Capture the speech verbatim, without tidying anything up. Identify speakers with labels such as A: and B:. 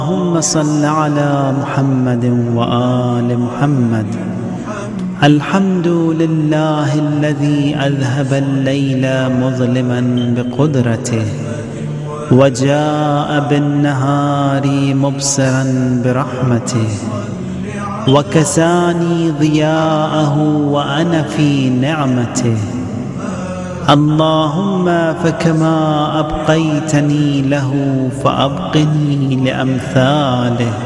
A: اللهم صل على محمد وآل محمد. الحمد لله الذي أذهب الليل مظلما بقدرته وجاء بالنهار مبصرا برحمته وكساني ضياءه وأنا في نعمته. اللهم فكما أبقيتني له فأبقني لأمثاله.